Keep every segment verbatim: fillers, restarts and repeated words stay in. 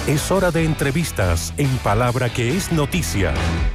Es hora de entrevistas en Palabra que es noticia.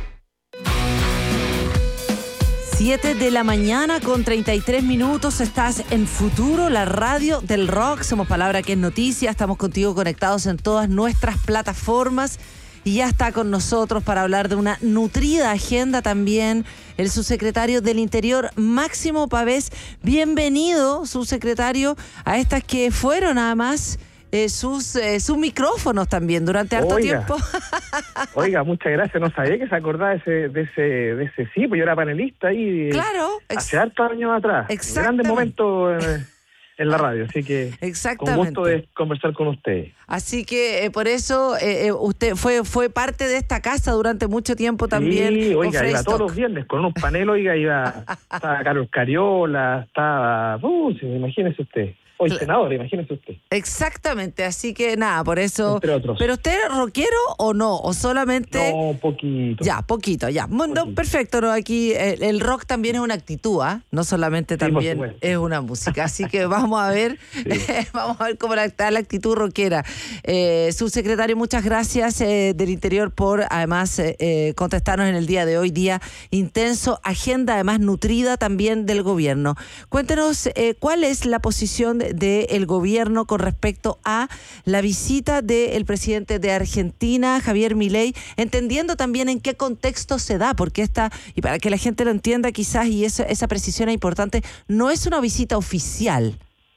siete de la mañana con treinta y tres minutos. Estás en Futuro, la radio del rock. Somos Palabra que es noticia. Estamos contigo conectados en todas nuestras plataformas. Y ya está con nosotros para hablar de una nutrida agenda también el subsecretario del Interior, Máximo Pavés. Bienvenido, subsecretario, a estas que fueron nada más eh, sus, eh, sus micrófonos también durante harto Oiga, tiempo. Oiga, muchas gracias. No sabía que se acordaba de ese, de ese, de ese sí, pues yo era panelista ahí. Claro. Hace hartos años atrás. Grandes momentos en, en la radio, así que con gusto de conversar con ustedes. Así que eh, por eso eh, usted fue fue parte de esta casa durante mucho tiempo también. Sí, oiga, iba todos los viernes con un panel, oiga, iba, estaba Carlos Cariola, estaba, uh, imagínese usted. Hoy senador, imagínese usted. Exactamente, así que nada, por eso. Entre otros. ¿Pero usted es rockero o no? ¿O solamente...? No, poquito. Ya, poquito, ya. Bueno, poquito. Perfecto, ¿no? Aquí el, el rock también es una actitud, ¿eh? No solamente Sí, también es una música. Así que vamos a ver, sí. vamos a ver cómo está la actitud rockera. Eh, subsecretario, muchas gracias eh, del Interior por además eh, eh, contestarnos en el día de hoy, día intenso, agenda además nutrida también del gobierno. Cuéntenos eh, cuál es la posición de del gobierno con respecto a la visita del presidente de Argentina, Javier Milei, entendiendo también en qué contexto se da, porque esta, y para que la gente lo entienda quizás, y esa, esa precisión es importante, no es una visita oficial.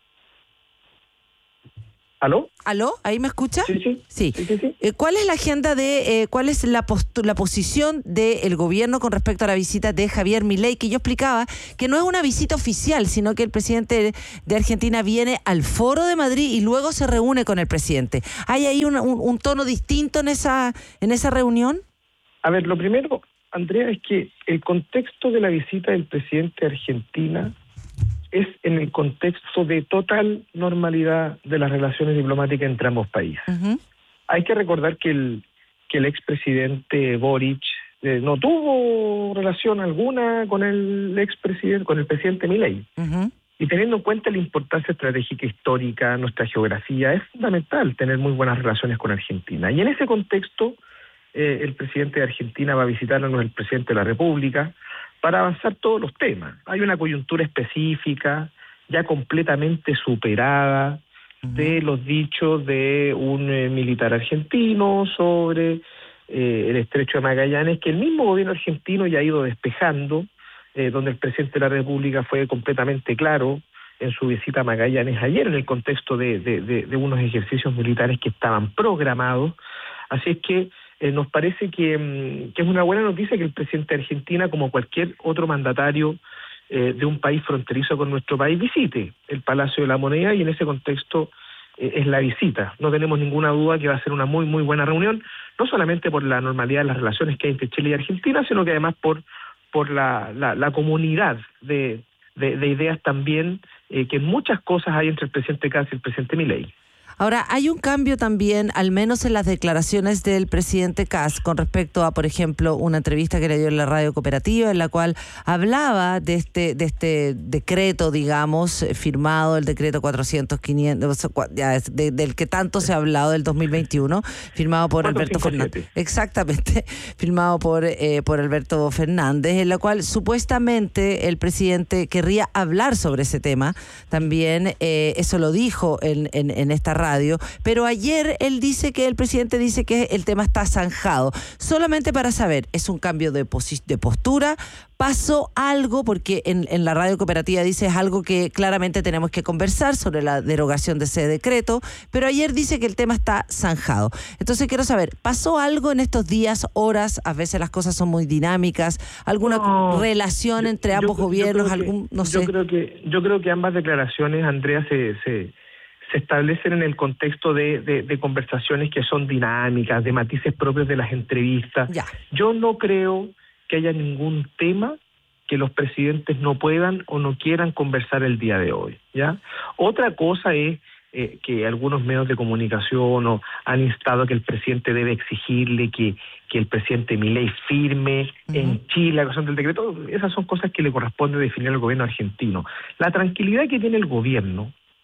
¿Aló? ¿Aló? ¿Ahí me escucha? Sí, sí. Sí. sí, sí, sí. Eh, ¿Cuál es la agenda de, eh, cuál es la, postu- la posición del gobierno con respecto a la visita de Javier Milei? Que yo explicaba que no es una visita oficial, sino que el presidente de Argentina viene al Foro de Madrid y luego se reúne con el presidente. ¿Hay ahí un, un, un tono distinto en esa, en esa reunión? A ver, lo primero, Andrea, es que el contexto de la visita del presidente de Argentina es en el contexto de total normalidad de las relaciones diplomáticas entre ambos países. Uh-huh. Hay que recordar que el que el expresidente Boric eh, no tuvo relación alguna con el expresidente, con el presidente Milei. Uh-huh. Y teniendo en cuenta la importancia estratégica histórica, nuestra geografía, es fundamental tener muy buenas relaciones con Argentina. Y en ese contexto, eh, el presidente de Argentina va a visitarnos, el presidente de la República, para avanzar todos los temas. Hay una coyuntura específica, ya completamente superada, uh-huh. de los dichos de un eh, militar argentino sobre eh, el estrecho de Magallanes, que el mismo gobierno argentino ya ha ido despejando, eh, donde el presidente de la República fue completamente claro en su visita a Magallanes ayer, en el contexto de, de, de, de unos ejercicios militares que estaban programados. Así es que Eh, nos parece que, que es una buena noticia que el presidente de Argentina, como cualquier otro mandatario eh, de un país fronterizo con nuestro país, visite el Palacio de la Moneda, y en ese contexto eh, es la visita. No tenemos ninguna duda que va a ser una muy, muy buena reunión, no solamente por la normalidad de las relaciones que hay entre Chile y Argentina, sino que además por, por la, la, la comunidad de, de, de ideas también, eh, que muchas cosas hay entre el presidente Kast y el presidente Milei. Ahora, hay un cambio también, al menos en las declaraciones del presidente Kast, con respecto a, por ejemplo, una entrevista que le dio en la radio cooperativa, en la cual hablaba de este de este decreto, digamos, firmado, el decreto cuatrocientos, quinientos, ya, de, del que tanto se ha hablado, del dos mil veintiuno, firmado por Alberto Fernández. Exactamente, firmado por, eh, por Alberto Fernández, en la cual supuestamente el presidente querría hablar sobre ese tema. También eh, eso lo dijo en, en, en esta radio. Radio, pero ayer él dice que el presidente dice que el tema está zanjado. Solamente para saber, ¿es un cambio de, posi- de postura? ¿Pasó algo? Porque en, en la radio cooperativa dice es algo que claramente tenemos que conversar sobre la derogación de ese decreto, pero ayer dice que el tema está zanjado. Entonces quiero saber, ¿pasó algo en estos días, horas? A veces las cosas son muy dinámicas. ¿Alguna no, relación yo, entre yo, ambos yo gobiernos? Que, algún, no yo sé. Creo que, yo creo que ambas declaraciones, Andrea, se... se se establecen en el contexto de, de, de conversaciones que son dinámicas, de matices propios de las entrevistas. Ya. Yo no creo que haya ningún tema que los presidentes no puedan o no quieran conversar el día de hoy, ¿ya? Otra cosa es eh, que algunos medios de comunicación o han instado que el presidente debe exigirle que, que el presidente Milei firme uh-huh. en Chile la cuestión del decreto. Esas son cosas que le corresponde definir al gobierno argentino. La tranquilidad que tiene el gobierno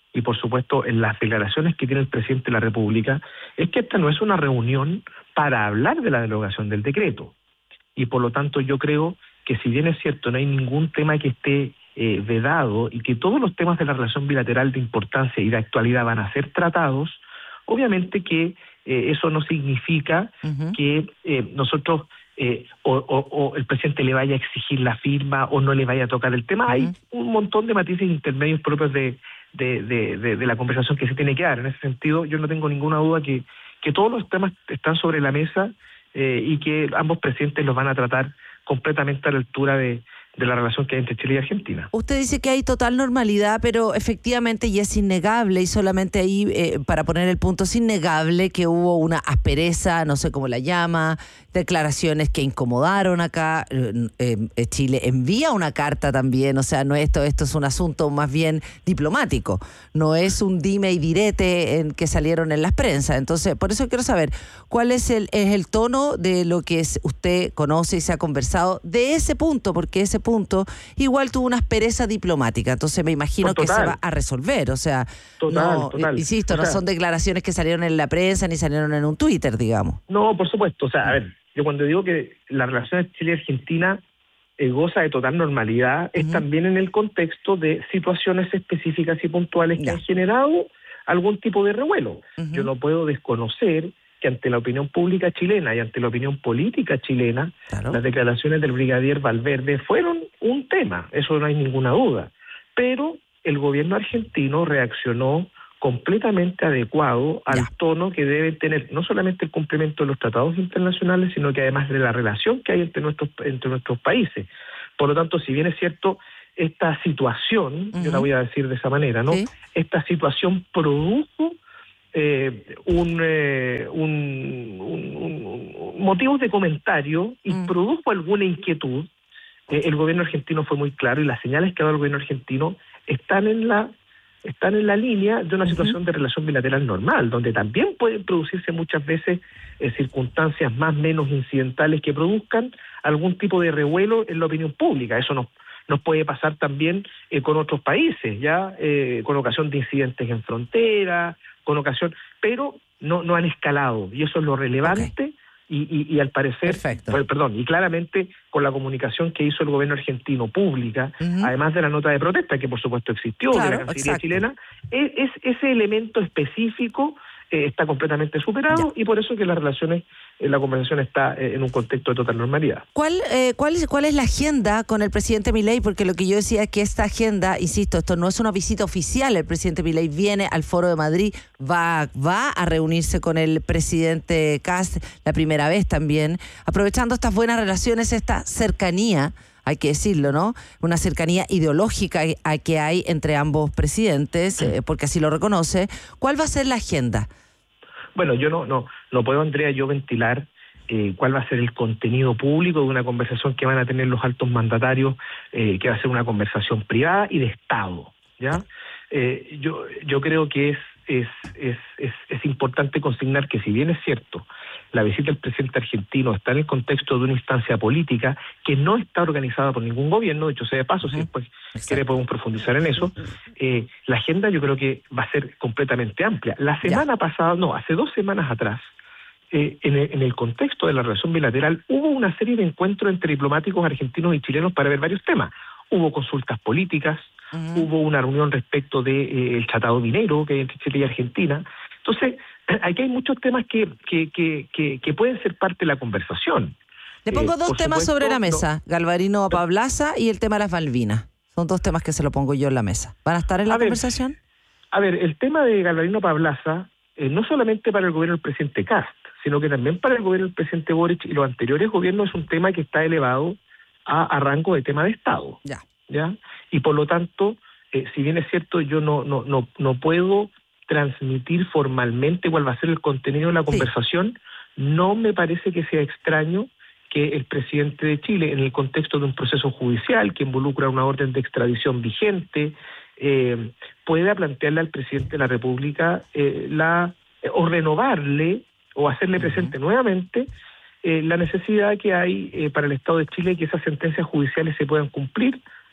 y por supuesto en las declaraciones que tiene el presidente de la República, es que esta no es una reunión para hablar de la derogación del decreto. Y por lo tanto yo creo que si bien es cierto, no hay ningún tema que esté eh, vedado y que todos los temas de la relación bilateral de importancia y de actualidad van a ser tratados, obviamente que eh, eso no significa uh-huh. que eh, nosotros eh, o, o, o el presidente le vaya a exigir la firma o no le vaya a tocar el tema. Uh-huh. Hay un montón de matices intermedios propios de, de, de, de, de la conversación que se tiene que dar. En ese sentido, yo no tengo ninguna duda que, que todos los temas están sobre la mesa eh, y que ambos presidentes los van a tratar completamente a la altura de de la relación que hay entre Chile y Argentina. Usted dice que hay total normalidad, pero efectivamente y es innegable, y solamente ahí, eh, para poner el punto, es innegable que hubo una aspereza, no sé cómo la llama, declaraciones que incomodaron acá. Eh, eh, Chile envía una carta también, o sea, no esto, esto es un asunto más bien diplomático, no es un dime y direte en que salieron en las prensas. Entonces, por eso quiero saber, ¿cuál es el, es el tono de lo que es, usted conoce y se ha conversado de ese punto? Porque ese punto igual tuvo una aspereza diplomática, entonces me imagino que se va a resolver, o sea, total, no, total. insisto, o sea, no son declaraciones que salieron en la prensa ni salieron en un Twitter, digamos. No, por supuesto, o sea, a ver, yo cuando digo que la relación de Chile y Argentina eh, goza de total normalidad, uh-huh. es también en el contexto de situaciones específicas y puntuales que ya. han generado algún tipo de revuelo. Uh-huh. Yo no puedo desconocer que ante la opinión pública chilena y ante la opinión política chilena, claro. las declaraciones del brigadier Valverde fueron un tema, eso no hay ninguna duda. Pero el gobierno argentino reaccionó completamente adecuado al ya. tono que debe tener no solamente el cumplimiento de los tratados internacionales, sino que además de la relación que hay entre nuestros, entre nuestros países. Por lo tanto, si bien es cierto, esta situación, uh-huh. yo la voy a decir de esa manera, ¿no? ¿Sí? Esta situación produjo Eh, un, eh, un, un, un, un motivos de comentario y mm. produjo alguna inquietud. Eh, el gobierno argentino fue muy claro y las señales que ha dado el gobierno argentino están en la están en la línea de una uh-huh. situación de relación bilateral normal, donde también pueden producirse muchas veces eh, circunstancias más o menos incidentales que produzcan algún tipo de revuelo en la opinión pública. Eso nos nos puede pasar también eh, con otros países, ya eh, con ocasión de incidentes en frontera, con ocasión, pero no no han escalado, y eso es lo relevante, okay. y, y, y al parecer, pues, perdón, y claramente con la comunicación que hizo el gobierno argentino pública, uh-huh. además de la nota de protesta, que por supuesto existió, claro, de la Cancillería exacto. chilena, es, es ese elemento específico eh, está completamente superado, ya. y por eso que las relaciones, eh, la conversación está eh, en un contexto de total normalidad. ¿Cuál, eh, cuál, es, ¿Cuál es la agenda con el presidente Milei? Porque lo que yo decía es que esta agenda, insisto, esto no es una visita oficial, el presidente Milei viene al Foro de Madrid, va, va a reunirse con el presidente Kast la primera vez también, aprovechando estas buenas relaciones, esta cercanía, hay que decirlo, ¿no? Una cercanía ideológica que hay entre ambos presidentes, eh, porque así lo reconoce. ¿Cuál va a ser la agenda? Bueno, yo no no no puedo, Andrea, yo ventilar eh, cuál va a ser el contenido público de una conversación que van a tener los altos mandatarios, eh, que va a ser una conversación privada y de Estado, ¿ya? Eh, yo yo creo que es es, es es es importante consignar que, si bien es cierto, la visita del presidente argentino está en el contexto de una instancia política que no está organizada por ningún gobierno, dicho sea de paso, uh-huh. si después Exacto. quiere podemos profundizar en eso, eh, la agenda yo creo que va a ser completamente amplia. La semana ya. pasada, no, hace dos semanas atrás, eh, en, el, en el contexto de la relación bilateral, hubo una serie de encuentros entre diplomáticos argentinos y chilenos para ver varios temas. Hubo consultas políticas, uh-huh. hubo una reunión respecto del de, eh, tratado minero que hay entre Chile y Argentina. Entonces, aquí hay muchos temas que, que, que, que, que pueden ser parte de la conversación. Le pongo eh, dos temas supuesto, sobre la mesa, no, Galvarino Pablaza y el tema de las Malvinas. Son dos temas que se lo pongo yo en la mesa. ¿Van a estar en la a conversación? Ver, a ver, el tema de Galvarino Pablaza, eh, no solamente para el gobierno del presidente Kast, sino que también para el gobierno del presidente Boric y los anteriores gobiernos, es un tema que está elevado a, a rango de tema de Estado. Ya. ¿Ya? Y por lo tanto, eh, si bien es cierto, yo no no no no puedo transmitir formalmente cuál va a ser el contenido de la conversación, sí. no me parece que sea extraño que el presidente de Chile, en el contexto de un proceso judicial que involucra una orden de extradición vigente, eh, pueda plantearle al presidente de la República eh, la eh, o renovarle o hacerle presente uh-huh. nuevamente eh, la necesidad que hay eh, para el Estado de Chile que esas sentencias judiciales se puedan cumplir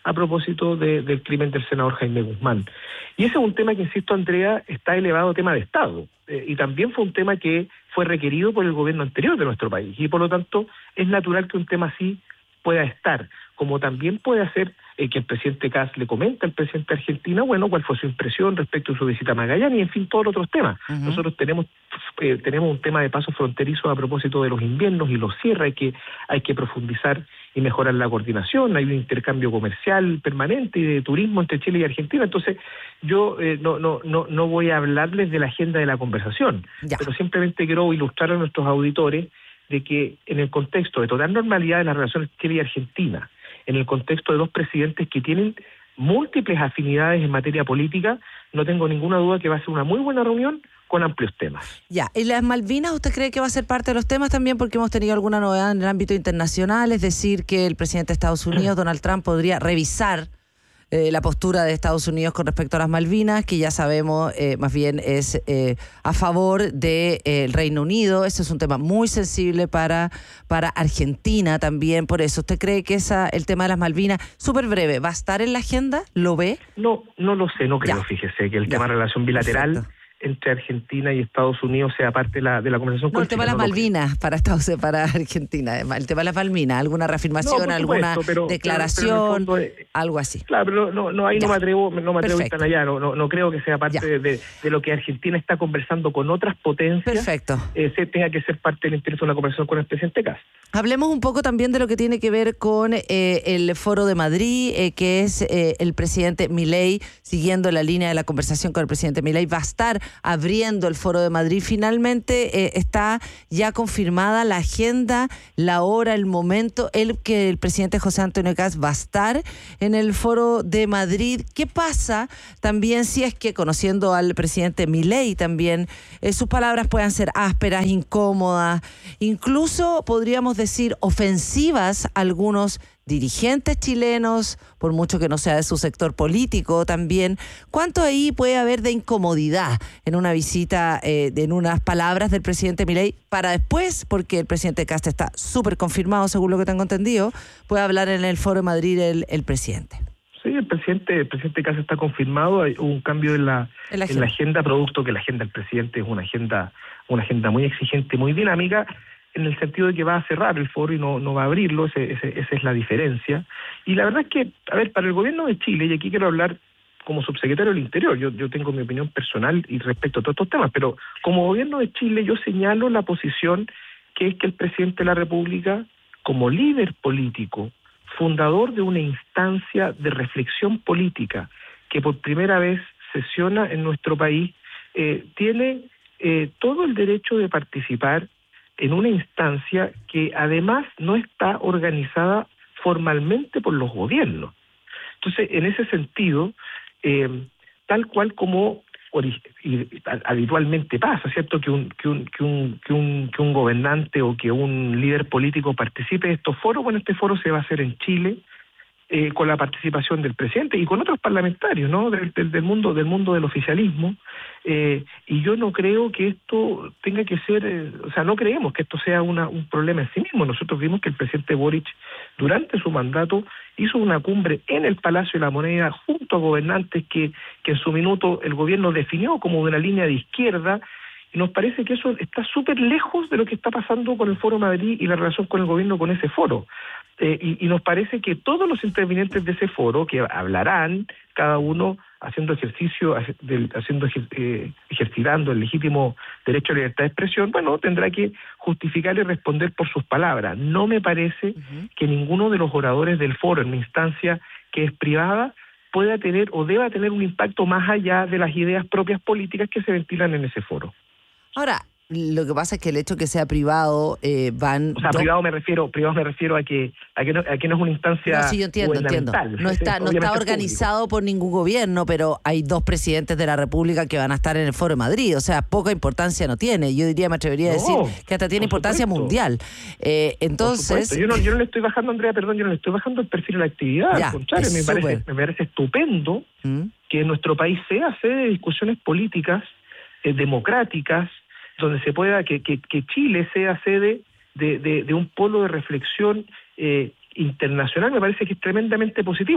a propósito de, del crimen del senador Jaime Guzmán. Y ese es un tema que, insisto, Andrea, está elevado a tema de Estado, eh, y también fue un tema que fue requerido por el gobierno anterior de nuestro país, y por lo tanto es natural que un tema así pueda estar, como también puede hacer eh, que el presidente Kast le comenta al presidente de Argentina, bueno, cuál fue su impresión respecto a su visita a Magallanes y, en fin, todos los otros temas. Uh-huh. Nosotros tenemos eh, tenemos un tema de pasos fronterizos a propósito de los inviernos y los cierres, hay que, hay que profundizar y mejorar la coordinación, hay un intercambio comercial permanente y de turismo entre Chile y Argentina, entonces yo eh, no, no, no, no voy a hablarles de la agenda de la conversación, ya. Pero simplemente quiero ilustrar a nuestros auditores de que en el contexto de total normalidad de las relaciones Chile y Argentina, en el contexto de dos presidentes que tienen múltiples afinidades en materia política, no tengo ninguna duda que va a ser una muy buena reunión con amplios temas. Ya, ¿y las Malvinas usted cree que va a ser parte de los temas también? Porque hemos tenido alguna novedad en el ámbito internacional, es decir, que el presidente de Estados Unidos, Donald Trump, podría revisar Eh, la postura de Estados Unidos con respecto a las Malvinas, que ya sabemos eh, más bien es eh, a favor del de, eh, Reino Unido. Ese es un tema muy sensible para, para Argentina también. Por eso, ¿usted cree que esa el tema de las Malvinas, súper breve, va a estar en la agenda? ¿Lo ve? No, no lo sé, no creo, ya. Fíjese, que el ya. tema de relación bilateral Perfecto. entre Argentina y Estados Unidos sea parte de la, de la conversación. No, el tema de las no Malvinas para Estados para Argentina, el tema de las Malvinas, alguna reafirmación, no, supuesto, alguna pero, declaración, pero, pero algo así. Claro, pero no, no ahí ya. no me atrevo, no me atrevo tan allá, no, no, no creo que sea parte de, de, de lo que Argentina está conversando con otras potencias. Perfecto. Eh, se tenga que ser parte del interés de una conversación con el presidente Kast. Hablemos un poco también de lo que tiene que ver con eh, el Foro de Madrid, eh, que es eh, el presidente Milei, siguiendo la línea de la conversación con el presidente Milei, va a estar abriendo el Foro de Madrid. Finalmente eh, está ya confirmada la agenda, la hora, el momento, el que el presidente José Antonio Kast va a estar en el Foro de Madrid. ¿Qué pasa también si es que, conociendo al presidente Milei también, eh, sus palabras puedan ser ásperas, incómodas, incluso podríamos decir ofensivas a algunos dirigentes chilenos, por mucho que no sea de su sector político también? ¿Cuánto ahí puede haber de incomodidad en una visita, eh, en unas palabras del presidente Milei para después, porque el presidente Kast está súper confirmado, según lo que tengo entendido, puede hablar en el Foro de Madrid el, el presidente? Sí, el presidente, el presidente Kast está confirmado, hay un cambio en la, en la, en la agenda, producto que la agenda del presidente es una agenda, una agenda muy exigente, muy dinámica, en el sentido de que va a cerrar el foro y no, no va a abrirlo, ese, ese, esa es la diferencia. Y la verdad es que, a ver, para el gobierno de Chile, y aquí quiero hablar como subsecretario del Interior, yo, yo tengo mi opinión personal y respecto a todos estos temas, pero como gobierno de Chile yo señalo la posición que es que el presidente de la República, como líder político, fundador de una instancia de reflexión política que por primera vez sesiona en nuestro país, eh, tiene eh, todo el derecho de participar en una instancia que además no está organizada formalmente por los gobiernos. Entonces, en ese sentido, eh, tal cual como ori- y, habitualmente pasa, ¿cierto? Que un, que, un, que, un, que, un, que un gobernante o que un líder político participe de estos foros, bueno, este foro se va a hacer en Chile, Eh, con la participación del presidente y con otros parlamentarios, ¿no? Del, del, del mundo del mundo del oficialismo, eh, y yo no creo que esto tenga que ser, eh, o sea, no creemos que esto sea una, un problema en sí mismo. Nosotros vimos que el presidente Boric, durante su mandato, hizo una cumbre en el Palacio de la Moneda junto a gobernantes que, que en su minuto el gobierno definió como de una línea de izquierda, y nos parece que eso está súper lejos de lo que está pasando con el Foro Madrid y la relación con el gobierno con ese foro. Eh, y, y nos parece que todos los intervinientes de ese foro, que hablarán, cada uno haciendo ejercicio, haciendo eh, ejercitando el legítimo derecho a la libertad de expresión, bueno, tendrá que justificar y responder por sus palabras. No me parece uh-huh. que ninguno de los oradores del foro, en una instancia que es privada, pueda tener o deba tener un impacto más allá de las ideas propias políticas que se ventilan en ese foro. Ahora, lo que pasa es que el hecho que sea privado eh, van... O sea, dos... privado me refiero privado me refiero a que a que no, a que no es una instancia no, sí, yo entiendo, entiendo. No está, no está organizado por ningún gobierno, pero hay dos presidentes de la República que van a estar en el Foro de Madrid. O sea, poca importancia no tiene. Yo diría, me atrevería no, a decir que hasta tiene importancia supuesto. mundial. Eh, entonces... Yo no, yo no le estoy bajando, Andrea, perdón, yo no le estoy bajando el perfil de la actividad. Ya, al contrario, me parece, me parece estupendo ¿Mm? que nuestro país sea sede de discusiones políticas eh, democráticas, donde se pueda, que, que, que Chile sea sede de, de, de un polo de reflexión eh, internacional, me parece que es tremendamente positivo.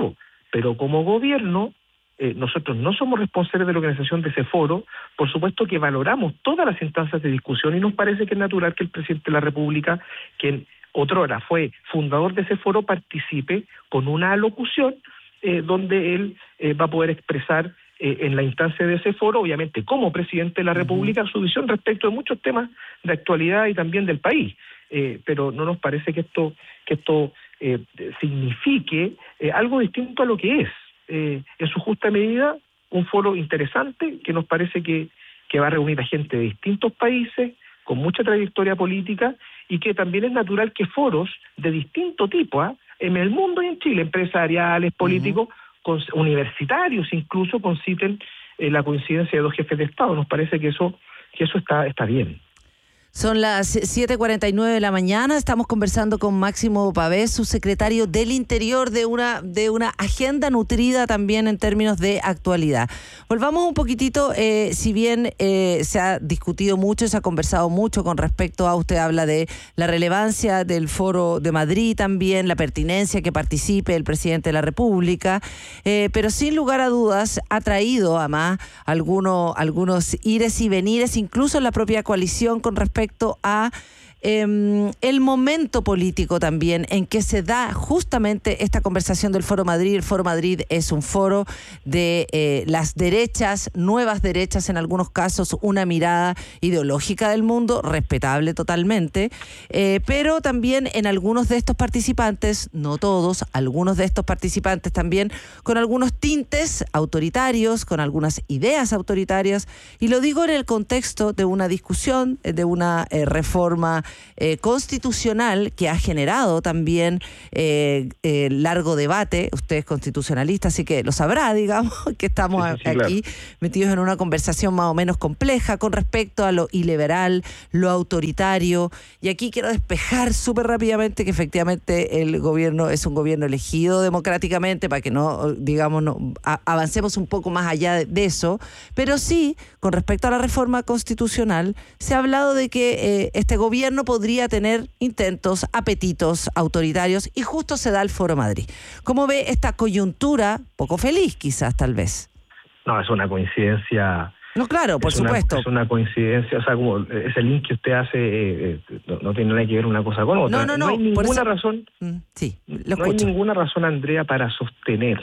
pero como gobierno, eh, nosotros no somos responsables de la organización de ese foro. Por supuesto que valoramos todas las instancias de discusión y nos parece que es natural que el presidente de la República, quien otrora fue fundador de ese foro, participe con una alocución eh, donde él eh, va a poder expresar eh, en la instancia de ese foro, obviamente como presidente de la República, su visión respecto de muchos temas de actualidad y también del país. Eh, pero no nos parece que esto que esto eh, signifique eh, algo distinto a lo que es. Eh, en su justa medida, un foro interesante que nos parece que, que va a reunir a gente de distintos países, con mucha trayectoria política, y que también es natural que foros de distinto tipo, ¿eh? en el mundo y en Chile, empresariales, políticos, uh-huh. con, universitarios incluso, conciten eh, la coincidencia de dos jefes de Estado. Nos parece que eso, que eso está, está bien. Son las siete cuarenta y nueve de la mañana, estamos conversando con Máximo Pavés, subsecretario del Interior, de una, de una agenda nutrida también en términos de actualidad. Volvamos un poquitito, eh, si bien eh, se ha discutido mucho, se ha conversado mucho con respecto a, usted habla de la relevancia del Foro de Madrid también, la pertinencia que participe el presidente de la República, eh, pero sin lugar a dudas ha traído además algunos, algunos ires y venires, incluso en la propia coalición con respecto respecto a eh, el momento político también en que se da justamente esta conversación del Foro Madrid. El Foro Madrid es un foro de eh, las derechas, nuevas derechas en algunos casos, una mirada ideológica del mundo, respetable totalmente, eh, pero también en algunos de estos participantes, no todos, algunos de estos participantes también con algunos tintes autoritarios, con algunas ideas autoritarias, y lo digo en el contexto de una discusión, de una eh, reforma Eh, constitucional que ha generado también eh, eh, largo debate. Usted es constitucionalista, así que lo sabrá, digamos, que estamos sí, sí, aquí claro. metidos en una conversación más o menos compleja con respecto a lo iliberal, lo autoritario, y aquí quiero despejar súper rápidamente que efectivamente el gobierno es un gobierno elegido democráticamente, para que no, digamos, no, a, avancemos un poco más allá de, de eso, pero sí, con respecto a la reforma constitucional, se ha hablado de que eh, este gobierno podría tener intentos, apetitos autoritarios, y justo se da el Foro Madrid. ¿Cómo ve esta coyuntura, poco feliz quizás, tal vez? No, es una coincidencia. No, claro, por es supuesto. Una, es una coincidencia, o sea, como ese link que usted hace eh, no, no tiene nada que ver una cosa con otra. No, no, no. No hay ninguna eso... razón, mm, sí, lo no hay ninguna razón, Andrea, para sostener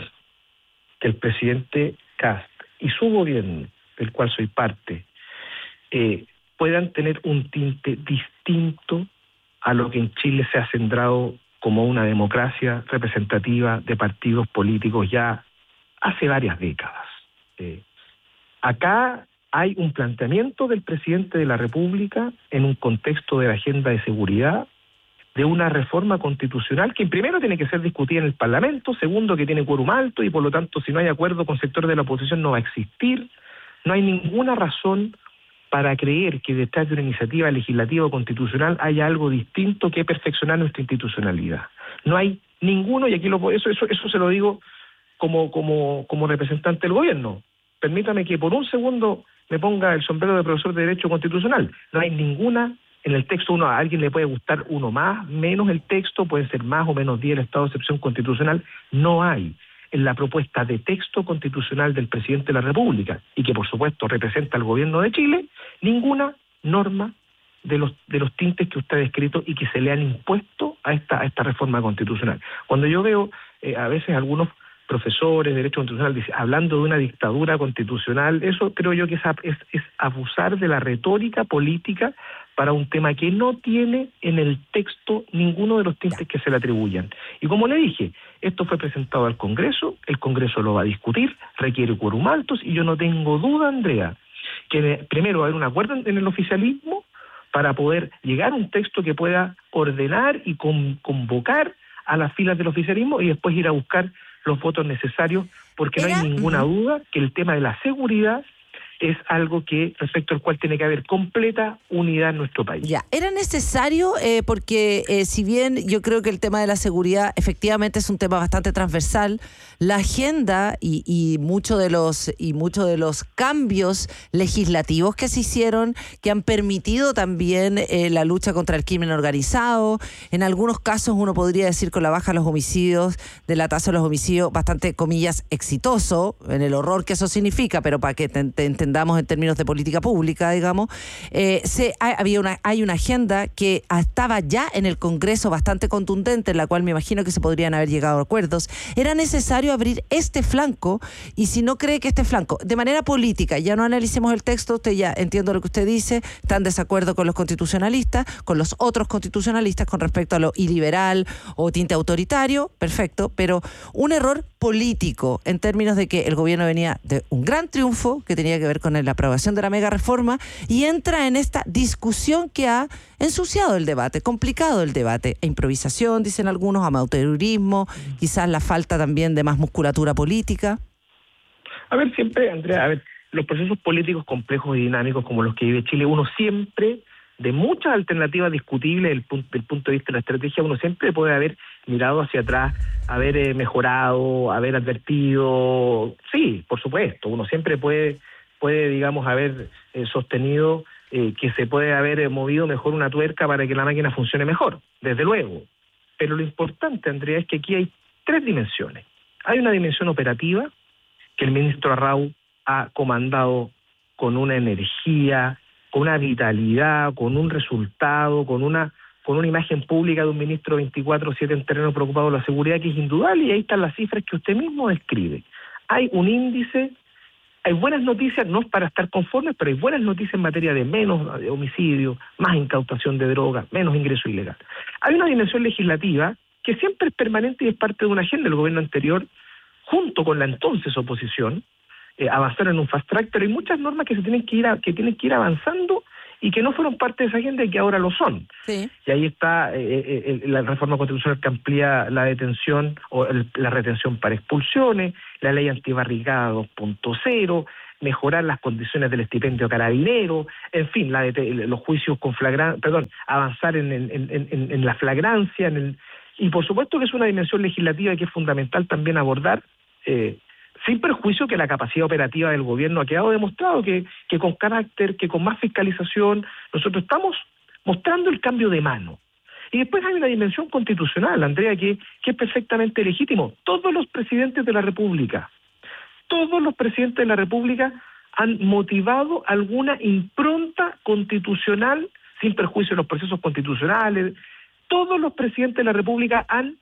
que el presidente Kast y su gobierno, del cual soy parte, eh, puedan tener un tinte distinto a lo que en Chile se ha centrado como una democracia representativa de partidos políticos ya hace varias décadas. Eh, acá hay un planteamiento del presidente de la República en un contexto de la agenda de seguridad, de una reforma constitucional que primero tiene que ser discutida en el Parlamento, segundo que tiene quórum alto y por lo tanto si no hay acuerdo con sectores de la oposición no va a existir. No hay ninguna razón para creer que detrás de una iniciativa legislativa o constitucional haya algo distinto que perfeccionar nuestra institucionalidad. No hay ninguno, y aquí lo, eso, eso, eso se lo digo como, como, como representante del gobierno. Permítame que por un segundo me ponga el sombrero de profesor de Derecho Constitucional. No hay ninguna, en el texto uno, a alguien le puede gustar uno más, menos el texto, pueden ser más o menos diez el estado de excepción constitucional. No hay en la propuesta de texto constitucional del presidente de la República, y que por supuesto representa al gobierno de Chile, ninguna norma de los de los tintes que usted ha descrito y que se le han impuesto a esta a esta reforma constitucional. Cuando yo veo eh, a veces algunos profesores de Derecho Constitucional dice, hablando de una dictadura constitucional, eso creo yo que es, es, es abusar de la retórica política para un tema que no tiene en el texto ninguno de los tintes que se le atribuyan. Y como le dije, esto fue presentado al Congreso, el Congreso lo va a discutir, requiere quórum altos, y yo no tengo duda, Andrea, que primero va a haber un acuerdo en el oficialismo para poder llegar a un texto que pueda ordenar y con, convocar a las filas del oficialismo y después ir a buscar los votos necesarios, porque no hay ninguna duda que el tema de la seguridad es algo que respecto al cual tiene que haber completa unidad en nuestro país. Ya, era necesario eh, porque eh, si bien yo creo que el tema de la seguridad efectivamente es un tema bastante transversal, la agenda y, y muchos de los y muchos de los cambios legislativos que se hicieron, que han permitido también eh, la lucha contra el crimen organizado, en algunos casos uno podría decir con la baja de los homicidios, de la tasa de los homicidios, bastante comillas exitoso, en el horror que eso significa, pero para que te, te entendamos en términos de política pública, digamos, eh, se, hay, había una, hay una agenda que estaba ya en el Congreso bastante contundente, en la cual me imagino que se podrían haber llegado a acuerdos. Era necesario abrir este flanco, y si no cree que este flanco, de manera política, ya no analicemos el texto, usted ya entiendo lo que usted dice, está en desacuerdo con los constitucionalistas, con los otros constitucionalistas con respecto a lo iliberal o tinte autoritario, perfecto, pero un error político en términos de que el gobierno venía de un gran triunfo que tenía que ver con la aprobación de la mega reforma y entra en esta discusión que ha ensuciado el debate, complicado el debate, e improvisación, dicen algunos, amateurismo, quizás la falta también de más musculatura política. A ver, siempre, Andrea, a ver, los procesos políticos complejos y dinámicos como los que vive Chile, uno siempre, de muchas alternativas discutibles del punto, del punto de vista de la estrategia, uno siempre puede haber mirado hacia atrás, haber eh, mejorado, haber advertido, sí, por supuesto, uno siempre puede, puede digamos, haber eh, sostenido eh, que se puede haber eh, movido mejor una tuerca para que la máquina funcione mejor, desde luego. Pero lo importante, Andrea, es que aquí hay tres dimensiones. Hay una dimensión operativa, que el ministro Arrau ha comandado con una energía, con una vitalidad, con un resultado, con una con una imagen pública de un ministro veinticuatro siete en terreno preocupado de la seguridad, que es indudable, y ahí están las cifras que usted mismo describe. Hay un índice, hay buenas noticias, no es para estar conformes, pero hay buenas noticias en materia de menos de homicidio, más incautación de drogas, menos ingreso ilegal. Hay una dimensión legislativa que siempre es permanente y es parte de una agenda del gobierno anterior, junto con la entonces oposición, eh, avanzar en un fast track, pero hay muchas normas que se tienen que ir a, que tienen que ir avanzando y que no fueron parte de esa agenda y que ahora lo son. Sí. Y ahí está eh, eh, la reforma constitucional que amplía la detención o el, la retención para expulsiones, la ley antibarricada dos punto cero, mejorar las condiciones del estipendio carabinero, en fin, la de, los juicios con flagrancia, perdón, avanzar en, en, en, en la flagrancia, en el, y por supuesto que es una dimensión legislativa que es fundamental también abordar, eh, sin perjuicio que la capacidad operativa del gobierno ha quedado demostrado, que, que con carácter, que con más fiscalización, nosotros estamos mostrando el cambio de mano. Y después hay una dimensión constitucional, Andrea, que, que es perfectamente legítimo. Todos los presidentes de la República, todos los presidentes de la República han motivado alguna impronta constitucional, sin perjuicio de los procesos constitucionales. Todos los presidentes de la República han...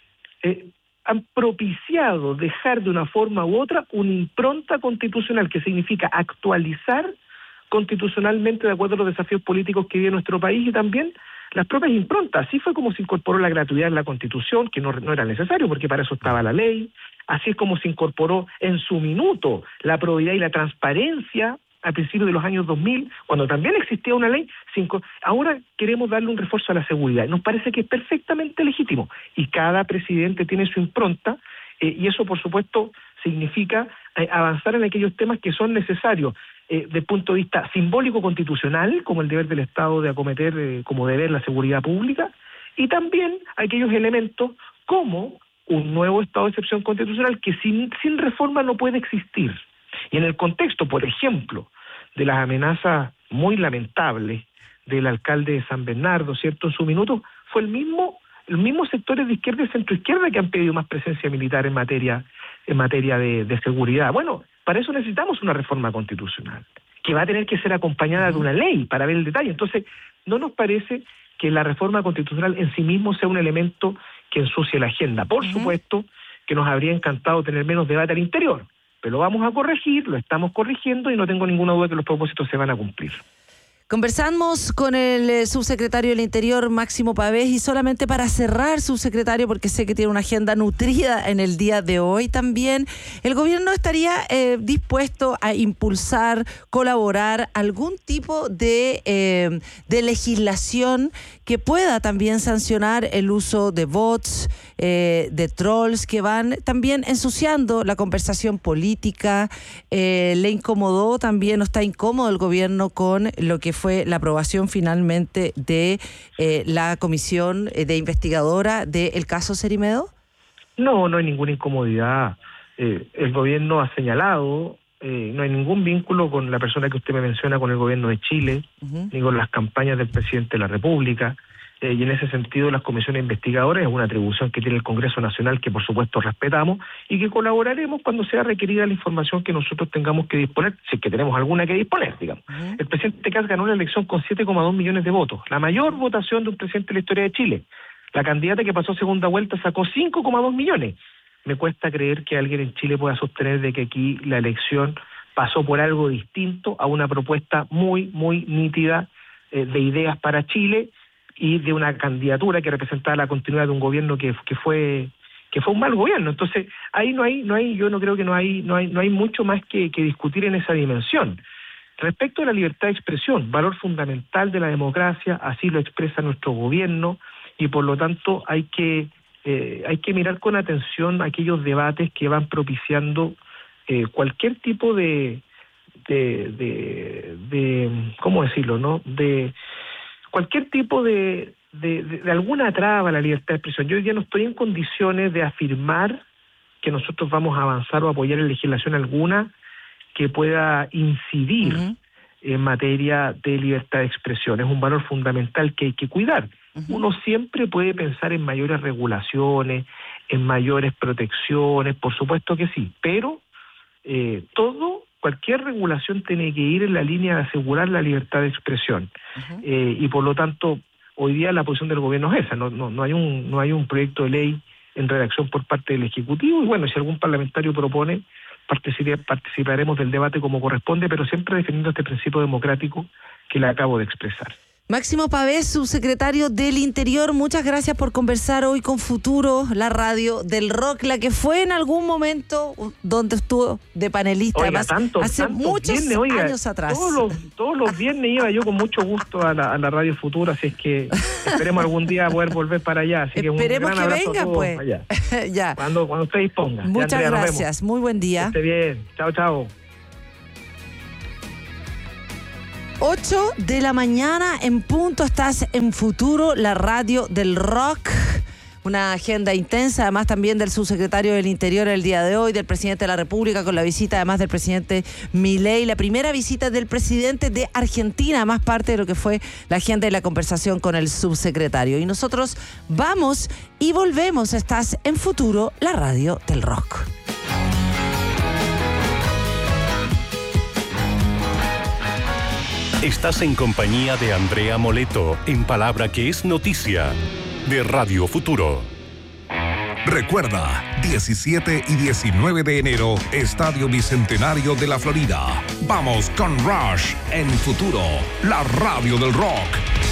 Eh, han propiciado dejar de una forma u otra una impronta constitucional, que significa actualizar constitucionalmente de acuerdo a los desafíos políticos que vive nuestro país y también las propias improntas. Así fue como se incorporó la gratuidad en la Constitución, que no, no era necesario porque para eso estaba la ley. Así es como se incorporó en su minuto la probidad y la transparencia a principios de los años dos mil, cuando también existía una ley. Cinco, ahora queremos darle un refuerzo a la seguridad. Nos parece que es perfectamente legítimo y cada presidente tiene su impronta eh, y eso, por supuesto, significa eh, avanzar en aquellos temas que son necesarios eh, desde el punto de vista simbólico constitucional, como el deber del Estado de acometer eh, como deber la seguridad pública, y también aquellos elementos como un nuevo estado de excepción constitucional que sin, sin reforma no puede existir. Y en el contexto, por ejemplo, de las amenazas muy lamentables del alcalde de San Bernardo, ¿cierto? En su minuto fue el mismo, los mismos sectores de izquierda y centroizquierda que han pedido más presencia militar en materia, en materia de, de seguridad. Bueno, para eso necesitamos una reforma constitucional, que va a tener que ser acompañada de una ley para ver el detalle. Entonces, no nos parece que la reforma constitucional en sí mismo sea un elemento que ensucie la agenda. Por uh-huh. supuesto que nos habría encantado tener menos debate al interior, pero lo vamos a corregir, lo estamos corrigiendo y no tengo ninguna duda que los propósitos se van a cumplir. Conversamos con el eh, subsecretario del Interior, Máximo Pavés, y solamente para cerrar, subsecretario, porque sé que tiene una agenda nutrida en el día de hoy también, ¿el gobierno estaría eh, dispuesto a impulsar, colaborar algún tipo de, eh, de legislación que pueda también sancionar el uso de bots, eh, de trolls que van también ensuciando la conversación política? Eh, ¿Le incomodó también o está incómodo el gobierno con lo que fue la aprobación finalmente de eh, la comisión de investigadora del caso Cerimedo? No, no hay ninguna incomodidad. Eh, el gobierno ha señalado, eh, no hay ningún vínculo con la persona que usted me menciona, con el gobierno de Chile, uh-huh. ni con las campañas del presidente de la República. Eh, y en ese sentido las comisiones investigadoras es una atribución que tiene el Congreso Nacional, que por supuesto respetamos, y que colaboraremos cuando sea requerida la información que nosotros tengamos que disponer, si es que tenemos alguna que disponer, digamos. Uh-huh. El presidente Kast ganó la elección con siete coma dos millones de votos, la mayor votación de un presidente en la historia de Chile. La candidata que pasó segunda vuelta sacó cinco coma dos millones. Me cuesta creer que alguien en Chile pueda sostener de que aquí la elección pasó por algo distinto a una propuesta muy, muy nítida eh, de ideas para Chile, y de una candidatura que representaba la continuidad de un gobierno que, que fue que fue un mal gobierno. Entonces ahí no hay no hay yo no creo que no hay no hay no hay mucho más que, que discutir en esa dimensión. Respecto a la libertad de expresión, valor fundamental de la democracia, así lo expresa nuestro gobierno, y por lo tanto hay que eh, hay que mirar con atención aquellos debates que van propiciando eh, cualquier tipo de de, de de ¿cómo decirlo? no de cualquier tipo de, de, de, de alguna traba a la libertad de expresión. Yo hoy día no estoy en condiciones de afirmar que nosotros vamos a avanzar o apoyar en legislación alguna que pueda incidir uh-huh. en materia de libertad de expresión. Es un valor fundamental que hay que cuidar. Uh-huh. Uno siempre puede pensar en mayores regulaciones, en mayores protecciones, por supuesto que sí, pero eh, todo... Cualquier regulación tiene que ir en la línea de asegurar la libertad de expresión. Uh-huh. eh, y por lo tanto, hoy día la posición del gobierno es esa. No, no, no hay un no hay un proyecto de ley en redacción por parte del Ejecutivo, y bueno, si algún parlamentario propone, participaremos del debate como corresponde, pero siempre defendiendo este principio democrático que le acabo de expresar. Máximo Pavés, subsecretario del Interior, muchas gracias por conversar hoy con Futuro, la radio del rock, la que fue en algún momento donde estuvo de panelista, oiga, además, tanto, hace tanto muchos viernes, oiga, años atrás. Todos los, todos los viernes iba yo con mucho gusto a la, a la radio Futuro, así es que esperemos algún día poder volver para allá. Así que esperemos un gran que abrazo venga, a todos pues. allá. ya. Cuando, cuando usted disponga. Muchas ya, Andrea, gracias, muy buen día. Que esté bien, chao, chao. ocho de la mañana en punto, estás en Futuro, la radio del rock. Una agenda intensa, además también del subsecretario del Interior el día de hoy, del presidente de la República, con la visita además del presidente Milei, la primera visita del presidente de Argentina, más parte de lo que fue la agenda y la conversación con el subsecretario. Y nosotros vamos y volvemos. Estás en Futuro, la radio del rock. Estás en compañía de Andrea Moleto, en Palabra que es Noticia, de Radio Futuro. Recuerda, diecisiete y diecinueve de enero, Estadio Bicentenario de la Florida. Vamos con Rush en Futuro, la radio del rock.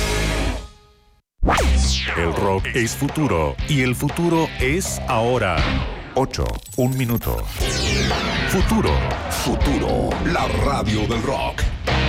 El rock es futuro y el futuro es ahora. ocho, un minuto. Futuro. Futuro, la radio del rock.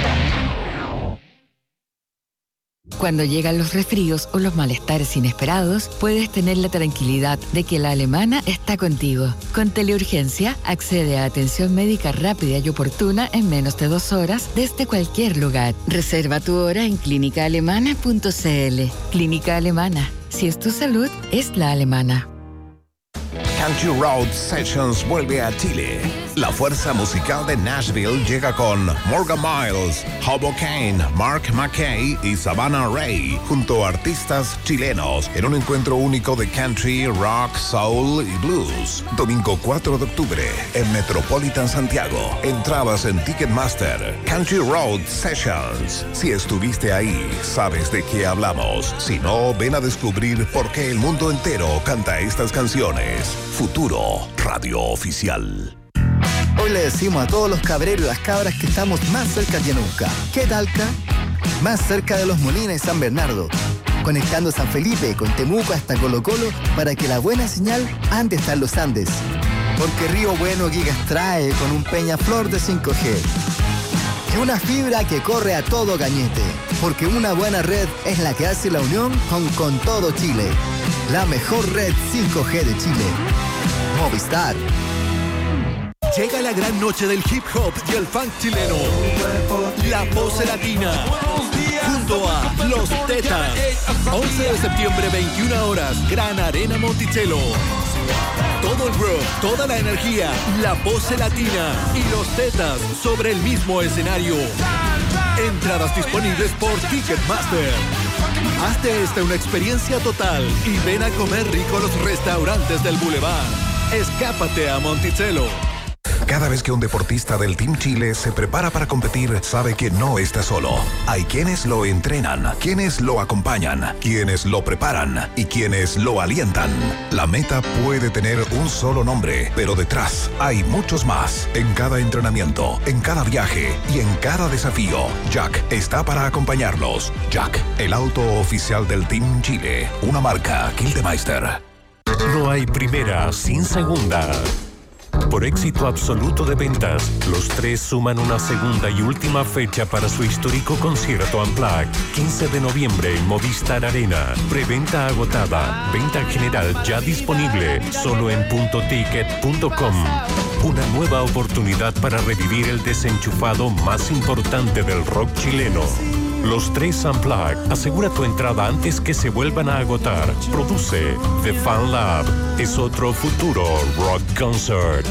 Cuando llegan los resfríos o los malestares inesperados, puedes tener la tranquilidad de que la Alemana está contigo. Con Teleurgencia, accede a atención médica rápida y oportuna en menos de dos horas desde cualquier lugar. Reserva tu hora en clínica alemana punto c l. Clínica Alemana. Si es tu salud, es la alemana. Country Road Sessions vuelve a Chile. La fuerza musical de Nashville llega con Morgan Miles, Hobo Kane, Mark McKay y Savannah Ray, junto a artistas chilenos, en un encuentro único de country, rock, soul y blues. Domingo cuatro de octubre, en Metropolitan Santiago. Entradas en Ticketmaster. Country Road Sessions. Si estuviste ahí, sabes de qué hablamos. Si no, ven a descubrir por qué el mundo entero canta estas canciones. Futuro, radio oficial. Hoy le decimos a todos los cabreros y las cabras que estamos más cerca que nunca. ¿Qué Talca? más cerca de Los Molinos y San Bernardo, conectando San Felipe con Temuco hasta Colo Colo para que la buena señal ande hasta los Andes. Porque Río Bueno Gigas trae con un Peñaflor de cinco G. Y una fibra que corre a todo gañete. Porque una buena red es la que hace la unión con, con todo Chile. La mejor red cinco G de Chile. Movistar. Llega la gran noche del hip hop y el funk chileno. La Pose Latina. Junto a Los Tetas. once de septiembre, veintiuna horas. Gran Arena Monticello. Todo el rock, toda la energía, La Pose Latina y Los Tetas sobre el mismo escenario. Entradas disponibles por Ticketmaster. Hazte esta una experiencia total y ven a comer rico a los restaurantes del Boulevard. Escápate a Monticello. Cada vez que un deportista del Team Chile se prepara para competir, sabe que no está solo. Hay quienes lo entrenan, quienes lo acompañan, quienes lo preparan y quienes lo alientan. La meta puede tener un solo nombre, pero detrás hay muchos más. En cada entrenamiento, en cada viaje y en cada desafío, Jack está para acompañarlos. Jack, el auto oficial del Team Chile, una marca Gildemeister. No hay primera sin segunda. Por éxito absoluto de ventas, Los Tres suman una segunda y última fecha para su histórico concierto Unplugged, quince de noviembre en Movistar Arena. Preventa agotada, venta general ya disponible, solo en punto ticket punto com. Una nueva oportunidad para revivir el desenchufado más importante del rock chileno. Los Tres Unplugged. Asegura tu entrada antes que se vuelvan a agotar. Produce The Fan Lab. Es otro futuro rock concert.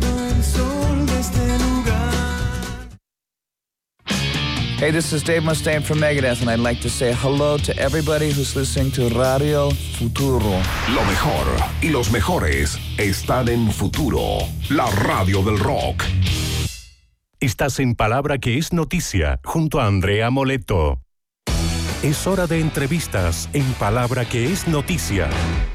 Hey, this is Dave Mustaine from Megadeth, and I'd like to say hello to everybody who's listening to Radio Futuro. Lo mejor y los mejores están en Futuro, la radio del rock. Estás en Palabra que es Noticia, junto a Andrea Moleto. Es hora de entrevistas en Palabra que es Noticia.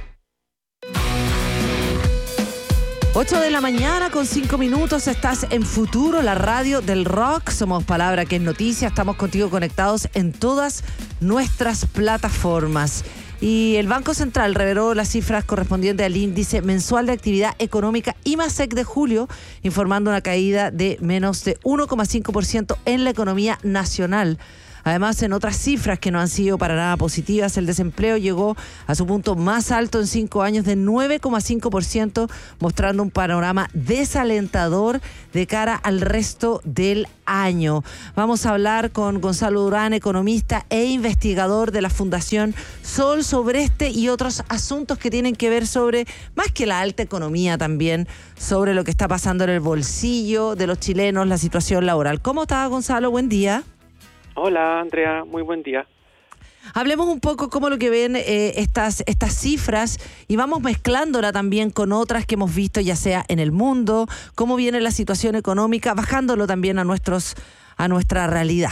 ocho de la mañana con cinco minutos, estás en Futuro, la radio del rock. Somos Palabra que es Noticia, estamos contigo conectados en todas nuestras plataformas. Y el Banco Central reveló las cifras correspondientes al índice mensual de actividad económica IMASEC de julio, informando una caída de menos de uno coma cinco por ciento en la economía nacional. Además, en otras cifras que no han sido para nada positivas, el desempleo llegó a su punto más alto en cinco años de nueve coma cinco por ciento, mostrando un panorama desalentador de cara al resto del año. Vamos a hablar con Gonzalo Durán, economista e investigador de la Fundación Sol, sobre este y otros asuntos que tienen que ver sobre, más que la alta economía también, sobre lo que está pasando en el bolsillo de los chilenos, la situación laboral. ¿Cómo está, Gonzalo? Buen día. Hola, Andrea, muy buen día. Hablemos un poco cómo lo que ven eh, estas, estas cifras y vamos mezclándola también con otras que hemos visto ya sea en el mundo, cómo viene la situación económica, bajándolo también a nuestros a nuestra realidad.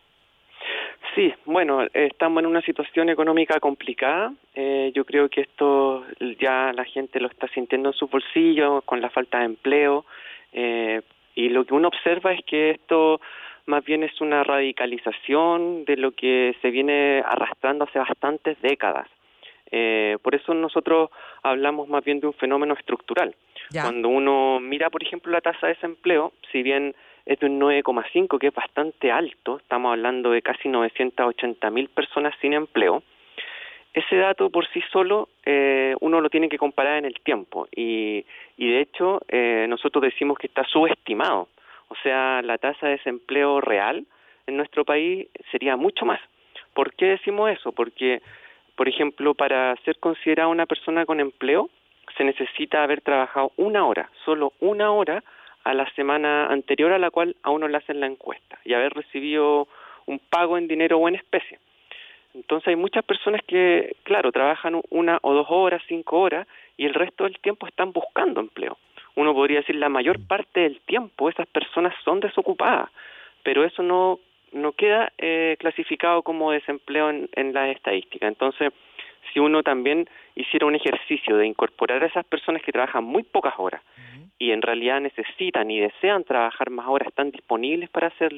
Sí, bueno, estamos en una situación económica complicada. Eh, yo creo que esto ya la gente lo está sintiendo en su bolsillo con la falta de empleo eh, y lo que uno observa es que esto más bien es una radicalización de lo que se viene arrastrando hace bastantes décadas. Eh, por eso nosotros hablamos más bien de un fenómeno estructural. Ya. Cuando uno mira, por ejemplo, la tasa de desempleo, si bien es de un nueve coma cinco, que es bastante alto, estamos hablando de casi novecientas ochenta mil personas sin empleo, ese dato por sí solo eh, uno lo tiene que comparar en el tiempo y, y de hecho eh, nosotros decimos que está subestimado. O sea, la tasa de desempleo real en nuestro país sería mucho más. ¿Por qué decimos eso? Porque, por ejemplo, para ser considerada una persona con empleo, se necesita haber trabajado una hora, solo una hora, a la semana anterior a la cual a uno le hacen la encuesta, y haber recibido un pago en dinero o en especie. Entonces hay muchas personas que, claro, trabajan una o dos horas, cinco horas, y el resto del tiempo están buscando empleo. Uno podría decir la mayor parte del tiempo esas personas son desocupadas, pero eso no no queda eh, clasificado como desempleo en, en la estadística. Entonces, si uno también hiciera un ejercicio de incorporar a esas personas que trabajan muy pocas horas uh-huh. y en realidad necesitan y desean trabajar más horas, están disponibles para hacerlo,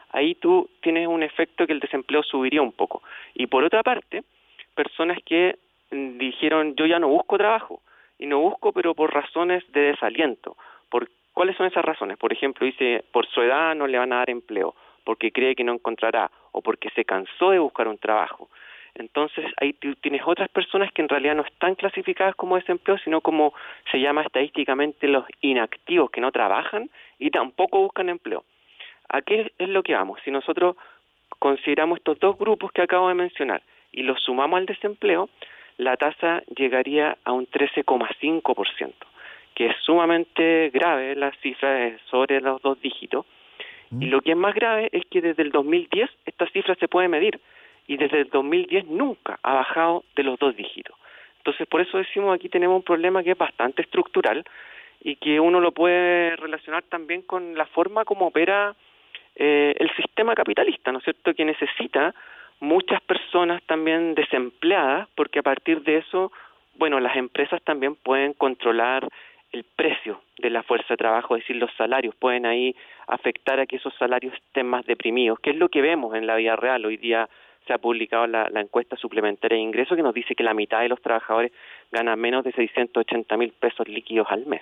ahí tú tienes un efecto que el desempleo subiría un poco. Y por otra parte, personas que dijeron, yo ya no busco trabajo, y no busco, pero por razones de desaliento. ¿Por cuáles son esas razones? Por ejemplo, dice, por su edad no le van a dar empleo, porque cree que no encontrará, o porque se cansó de buscar un trabajo. Entonces, ahí tú tienes otras personas que en realidad no están clasificadas como desempleo, sino como se llama estadísticamente los inactivos, que no trabajan y tampoco buscan empleo. ¿A qué es lo que vamos? Si nosotros consideramos estos dos grupos que acabo de mencionar y los sumamos al desempleo, la tasa llegaría a un trece coma cinco por ciento, que es sumamente grave, la cifra es sobre los dos dígitos. Mm. Y lo que es más grave es que desde el dos mil diez esta cifra se puede medir, y desde el dos mil diez nunca ha bajado de los dos dígitos. Entonces, por eso decimos aquí tenemos un problema que es bastante estructural y que uno lo puede relacionar también con la forma como opera eh, el sistema capitalista, ¿no es cierto?, que necesita muchas personas también desempleadas, porque a partir de eso, bueno, las empresas también pueden controlar el precio de la fuerza de trabajo, es decir, los salarios pueden ahí afectar a que esos salarios estén más deprimidos, que es lo que vemos en la vida real. Hoy día se ha publicado la, la encuesta suplementaria de ingresos que nos dice que la mitad de los trabajadores gana menos de seiscientos ochenta mil pesos líquidos al mes.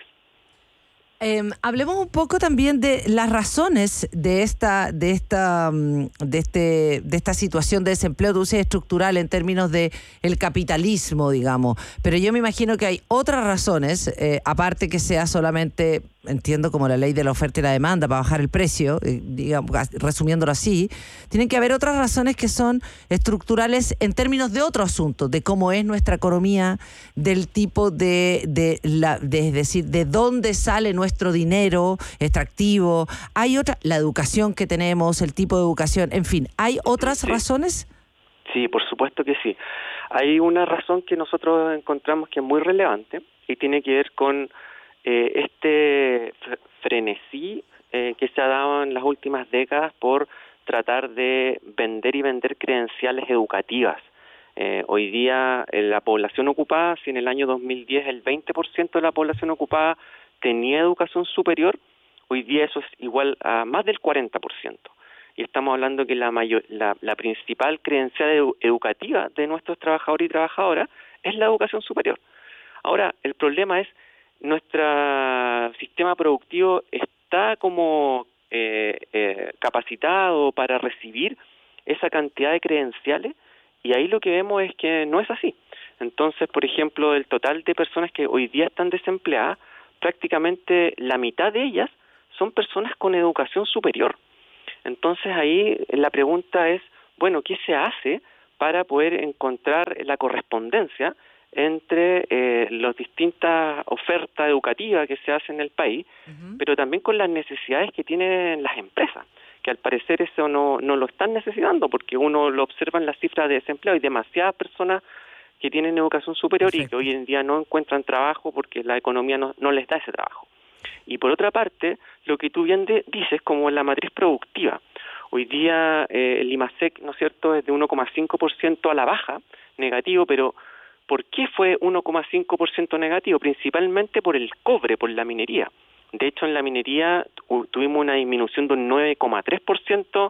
Eh, hablemos un poco también de las razones de esta, de esta, de este, de esta situación de desempleo, tú dices estructural en términos de el capitalismo, digamos. Pero yo me imagino que hay otras razones, eh, aparte que sea solamente, entiendo, como la ley de la oferta y la demanda para bajar el precio, eh, digamos, resumiéndolo así, tienen que haber otras razones que son estructurales en términos de otro asunto, de cómo es nuestra economía, del tipo de, de la, de, es decir, de dónde sale nuestro dinero extractivo. Hay otra, la educación que tenemos, el tipo de educación, en fin, ¿hay otras sí. razones? Sí, por supuesto que sí. Hay una razón que nosotros encontramos que es muy relevante y tiene que ver con Eh, este frenesí eh, que se ha dado en las últimas décadas por tratar de vender y vender credenciales educativas. Eh, hoy día eh, la población ocupada, si en el año dos mil diez el veinte por ciento de la población ocupada tenía educación superior, hoy día eso es igual a más del cuarenta por ciento. Y estamos hablando que la, mayor, la, la principal credencial edu- educativa de nuestros trabajadores y trabajadoras es la educación superior. Ahora, el problema es nuestro sistema productivo está como eh, eh, capacitado para recibir esa cantidad de credenciales, y ahí lo que vemos es que no es así. Entonces, por ejemplo, el total de personas que hoy día están desempleadas, prácticamente la mitad de ellas son personas con educación superior. Entonces ahí la pregunta es, bueno, ¿qué se hace para poder encontrar la correspondencia entre eh, las distintas ofertas educativas que se hacen en el país, uh-huh. pero también con las necesidades que tienen las empresas, que al parecer eso no, no lo están necesitando, porque uno lo observa en las cifras de desempleo, hay demasiadas personas que tienen educación superior Perfecto. Y que hoy en día no encuentran trabajo porque la economía no, no les da ese trabajo. Y por otra parte, lo que tú bien de, dices como la matriz productiva, hoy día eh, el IMASEC, ¿no es cierto?, es de uno coma cinco por ciento a la baja, negativo, pero ¿por qué fue uno coma cinco por ciento negativo? Principalmente por el cobre, por la minería. De hecho, en la minería uh, tuvimos una disminución de un nueve coma tres por ciento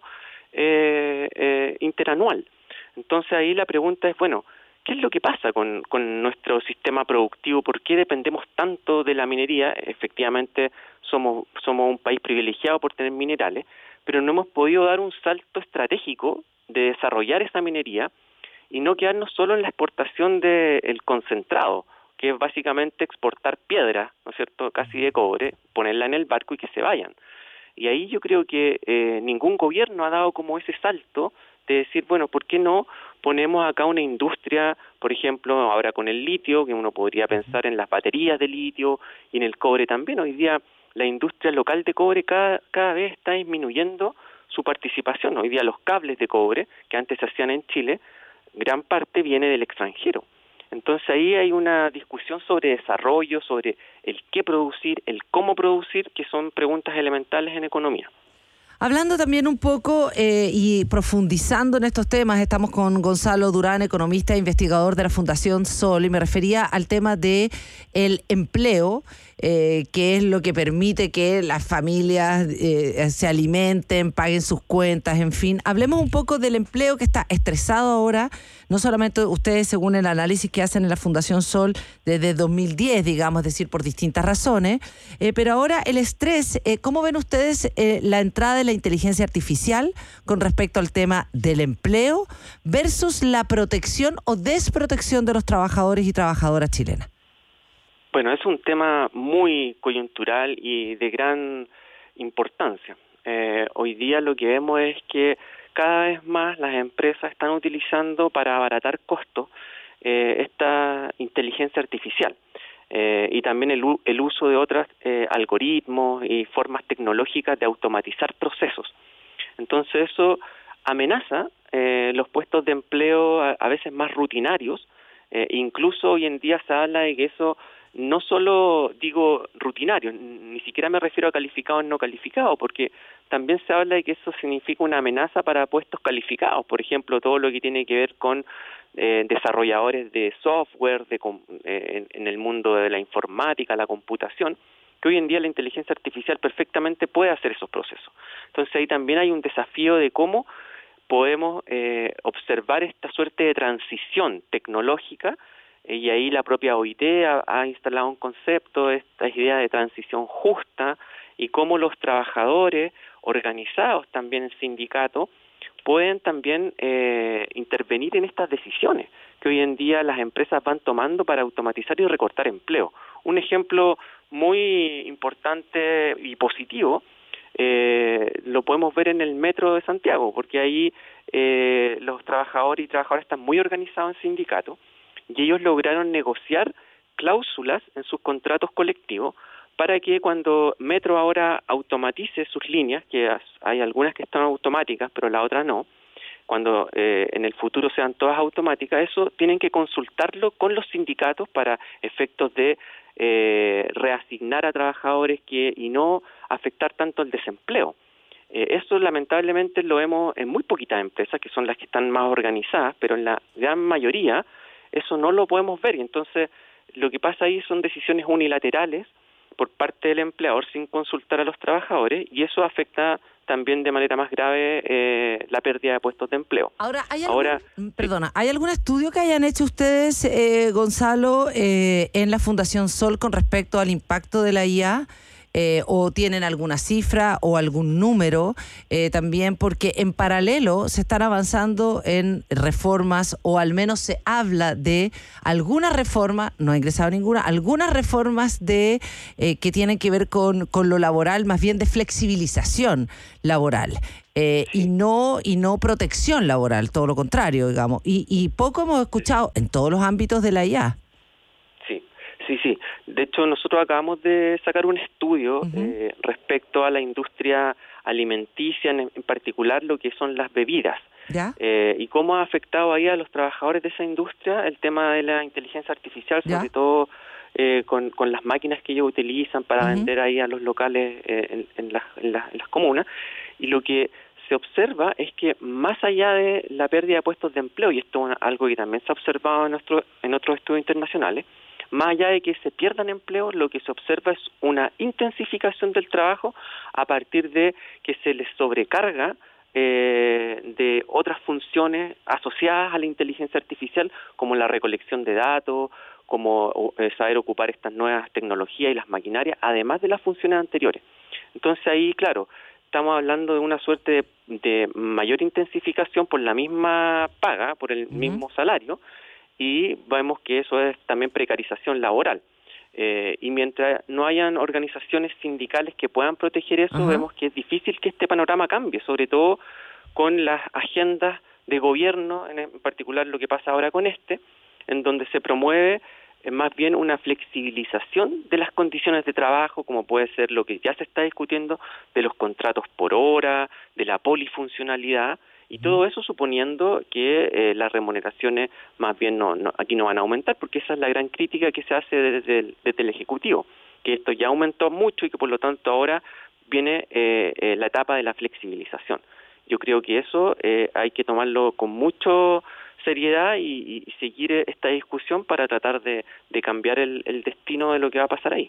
eh, eh, interanual. Entonces ahí la pregunta es, bueno, ¿qué es lo que pasa con, con nuestro sistema productivo? ¿Por qué dependemos tanto de la minería? Efectivamente, somos, somos un país privilegiado por tener minerales, pero no hemos podido dar un salto estratégico de desarrollar esa minería y no quedarnos solo en la exportación del concentrado, que es básicamente exportar piedra, ¿no es cierto?, casi de cobre, ponerla en el barco y que se vayan. Y ahí yo creo que eh, ningún gobierno ha dado como ese salto de decir, bueno, ¿por qué no ponemos acá una industria, por ejemplo, ahora con el litio, que uno podría pensar en las baterías de litio y en el cobre también? Hoy día la industria local de cobre cada, cada vez está disminuyendo su participación. Hoy día los cables de cobre, que antes se hacían en Chile, gran parte viene del extranjero. Entonces ahí hay una discusión sobre desarrollo, sobre el qué producir, el cómo producir, que son preguntas elementales en economía. Hablando también un poco eh, y profundizando en estos temas, estamos con Gonzalo Durán, economista e investigador de la Fundación Sol, y me refería al tema de el empleo eh, que es lo que permite que las familias eh, se alimenten, paguen sus cuentas, en fin. Hablemos un poco del empleo que está estresado ahora, no solamente ustedes según el análisis que hacen en la Fundación Sol desde dos mil diez, digamos, es decir, por distintas razones, eh, pero ahora el estrés, eh, ¿cómo ven ustedes eh, la entrada de la inteligencia artificial con respecto al tema del empleo versus la protección o desprotección de los trabajadores y trabajadoras chilenas? Bueno, es un tema muy coyuntural y de gran importancia. Eh, hoy día lo que vemos es que cada vez más las empresas están utilizando para abaratar costos eh, esta inteligencia artificial eh, y también el, el uso de otros eh, algoritmos y formas tecnológicas de automatizar procesos. Entonces eso amenaza eh, los puestos de empleo a, a veces más rutinarios. Eh, incluso hoy en día se habla de que eso no solo digo rutinario, ni siquiera me refiero a calificados no calificados, porque también se habla de que eso significa una amenaza para puestos calificados, por ejemplo, todo lo que tiene que ver con eh, desarrolladores de software, de, eh, en, en el mundo de la informática, la computación, que hoy en día la inteligencia artificial perfectamente puede hacer esos procesos. Entonces ahí también hay un desafío de cómo podemos eh, observar esta suerte de transición tecnológica. Y ahí la propia O I T ha, ha instalado un concepto, esta idea de transición justa, y cómo los trabajadores organizados también en sindicato pueden también eh, intervenir en estas decisiones que hoy en día las empresas van tomando para automatizar y recortar empleo. Un ejemplo muy importante y positivo eh, lo podemos ver en el Metro de Santiago, porque ahí eh, los trabajadores y trabajadoras están muy organizados en sindicatos, y ellos lograron negociar cláusulas en sus contratos colectivos para que cuando Metro ahora automatice sus líneas, que hay algunas que están automáticas, pero la otra no, cuando eh, en el futuro sean todas automáticas, eso tienen que consultarlo con los sindicatos para efectos de eh, reasignar a trabajadores que y no afectar tanto el desempleo. Eh, eso lamentablemente lo vemos en muy poquitas empresas, que son las que están más organizadas, pero en la gran mayoría eso no lo podemos ver, y entonces lo que pasa ahí son decisiones unilaterales por parte del empleador sin consultar a los trabajadores, y eso afecta también de manera más grave eh, la pérdida de puestos de empleo. Ahora, ¿hay Ahora, algún, perdona, ¿hay algún estudio que hayan hecho ustedes, eh, Gonzalo, eh, en la Fundación Sol con respecto al impacto de la I A? Eh, o tienen alguna cifra o algún número eh, también, porque en paralelo se están avanzando en reformas, o al menos se habla de alguna reforma, no ha ingresado ninguna, algunas reformas de eh, que tienen que ver con, con lo laboral, más bien de flexibilización laboral. Eh, y no y no protección laboral, todo lo contrario, digamos. Y, y poco hemos escuchado en todos los ámbitos de la I A. Sí, sí. De hecho, nosotros acabamos de sacar un estudio uh-huh. eh, respecto a la industria alimenticia, en, en particular lo que son las bebidas. ¿Ya? Eh, y cómo ha afectado ahí a los trabajadores de esa industria el tema de la inteligencia artificial, ¿Ya? sobre todo eh, con, con las máquinas que ellos utilizan para uh-huh. vender ahí a los locales eh, en, en, las, en, las, en las comunas. Y lo que se observa es que más allá de la pérdida de puestos de empleo, y esto es algo que también se ha observado en, nuestro, en otros estudios internacionales, más allá de que se pierdan empleos, lo que se observa es una intensificación del trabajo a partir de que se les sobrecarga eh, de otras funciones asociadas a la inteligencia artificial, como la recolección de datos, como eh, saber ocupar estas nuevas tecnologías y las maquinarias, además de las funciones anteriores. Entonces ahí, claro, estamos hablando de una suerte de, de mayor intensificación por la misma paga, por el uh-huh. mismo salario, y vemos que eso es también precarización laboral. Eh, y mientras no hayan organizaciones sindicales que puedan proteger eso, uh-huh. vemos que es difícil que este panorama cambie, sobre todo con las agendas de gobierno, en particular lo que pasa ahora con este, en donde se promueve eh, más bien una flexibilización de las condiciones de trabajo, como puede ser lo que ya se está discutiendo, de los contratos por hora, de la polifuncionalidad, y todo eso suponiendo que eh, las remuneraciones más bien no, no aquí no van a aumentar, porque esa es la gran crítica que se hace desde el, desde el Ejecutivo, que esto ya aumentó mucho y que por lo tanto ahora viene eh, eh, la etapa de la flexibilización. Yo creo que eso eh, hay que tomarlo con mucha seriedad y, y seguir esta discusión para tratar de, de cambiar el, el destino de lo que va a pasar ahí.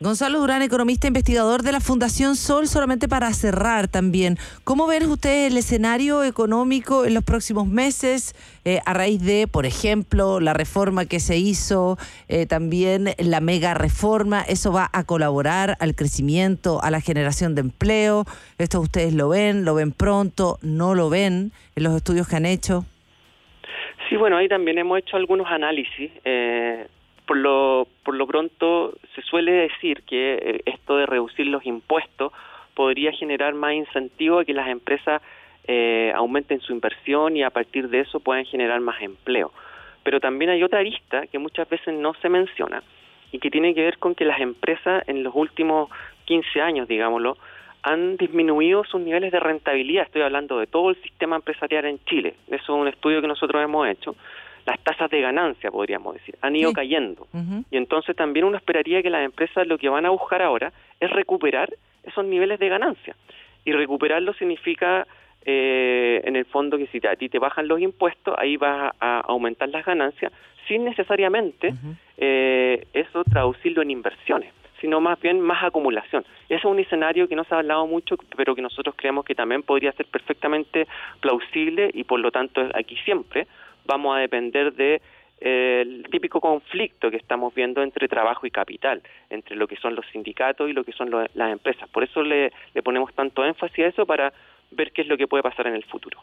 Gonzalo Durán, economista investigador de la Fundación Sol, solamente para cerrar también, ¿cómo ven ustedes el escenario económico en los próximos meses eh, a raíz de, por ejemplo, la reforma que se hizo, eh, también la mega reforma? ¿Eso va a colaborar al crecimiento, a la generación de empleo? ¿Esto ustedes lo ven? ¿Lo ven pronto? ¿No lo ven en los estudios que han hecho? Sí, bueno, ahí también hemos hecho algunos análisis. Eh, por lo por lo pronto se suele decir que esto de reducir los impuestos podría generar más incentivo a que las empresas eh, aumenten su inversión y a partir de eso puedan generar más empleo. Pero también hay otra arista que muchas veces no se menciona y que tiene que ver con que las empresas en los últimos quince años, digámoslo, han disminuido sus niveles de rentabilidad. Estoy hablando de todo el sistema empresarial en Chile. Eso es un estudio que nosotros hemos hecho. Las tasas de ganancia, podríamos decir, han ido sí. cayendo. Uh-huh. Y entonces también uno esperaría que las empresas lo que van a buscar ahora es recuperar esos niveles de ganancia. Y recuperarlo significa, eh, en el fondo, que si a ti te bajan los impuestos, ahí vas a aumentar las ganancias, sin necesariamente uh-huh. eh, eso traducirlo en inversiones, sino más bien más acumulación. Ese es un escenario que no se ha hablado mucho, pero que nosotros creemos que también podría ser perfectamente plausible y por lo tanto aquí siempre vamos a depender de eh, el típico conflicto que estamos viendo entre trabajo y capital, entre lo que son los sindicatos y lo que son lo, las empresas. Por eso le, le ponemos tanto énfasis a eso, para ver qué es lo que puede pasar en el futuro.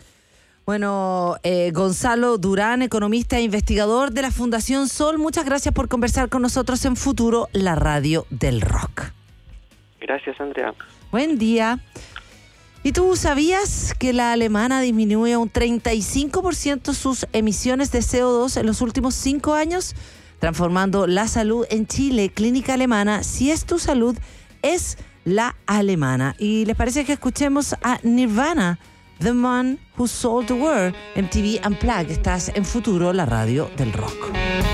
Bueno, eh, Gonzalo Durán, economista e investigador de la Fundación Sol, muchas gracias por conversar con nosotros en Futuro, la radio del rock. Gracias, Andrea. Buen día. ¿Y tú sabías que la alemana disminuye un treinta y cinco por ciento sus emisiones de C O dos en los últimos cinco años? Transformando la salud en Chile, Clínica Alemana, si es tu salud, es la alemana. ¿Y les parece que escuchemos a Nirvana, The Man Who Sold the World, M T V Unplugged? Estás en Futuro, la radio del rock.